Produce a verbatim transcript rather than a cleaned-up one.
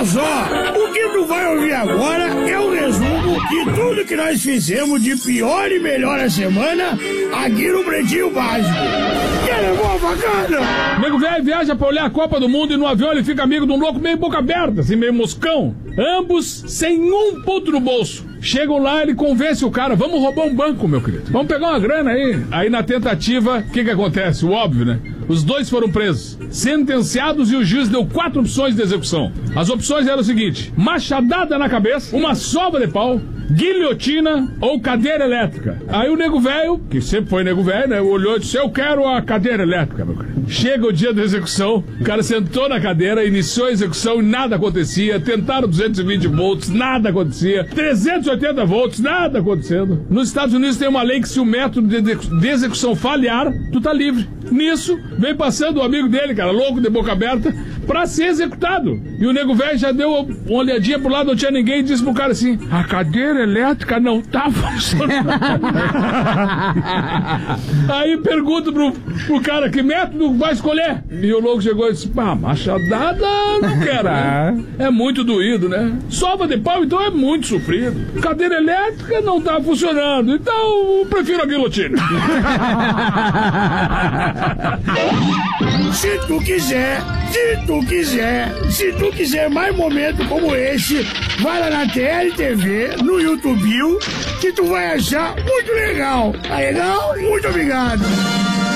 só, o que tu vai ouvir agora é o resumo de tudo que nós fizemos de pior e melhor a semana aqui no Pretinho Básico. Quer boa facada? Nego velho viaja pra olhar a Copa do Mundo e no avião ele fica amigo de um louco meio boca aberta, assim, meio moscão. Ambos sem um ponto no bolso. Chegam lá, ele convence o cara, vamos roubar um banco, meu querido. Vamos pegar uma grana aí. Aí na tentativa, o que que acontece? O óbvio, né? Os dois foram presos, sentenciados, e o juiz deu quatro opções de execução. As opções eram o seguinte: machadada na cabeça, uma sova de pau, guilhotina ou cadeira elétrica. Aí o nego velho, que sempre foi nego velho, né, olhou e disse: eu quero a cadeira elétrica, meu querido. Chega o dia da execução, o cara sentou na cadeira, iniciou a execução e nada acontecia. Tentaram duzentos e vinte volts, nada acontecia. trezentos e oitenta volts, nada acontecendo. Nos Estados Unidos tem uma lei que se o método de execução falhar, tu tá livre. Nisso, vem passando o amigo dele, cara, louco, de boca aberta, pra ser executado. E o nego velho já deu uma olhadinha pro lado, não tinha ninguém, e disse pro cara assim: a cadeira elétrica não tá funcionando. Aí pergunta pro, pro cara: que método vai escolher? E o louco chegou e disse: ah, machadada não quero, né? É muito doído, né? Sova de pau, então é muito sofrido. Cadeira elétrica não tá funcionando, então eu prefiro a guilhotina. Se tu quiser, se tu quiser, se tu quiser mais momentos como esse, vai lá na T L T V, no YouTube, que tu vai achar muito legal. Tá legal? Muito obrigado.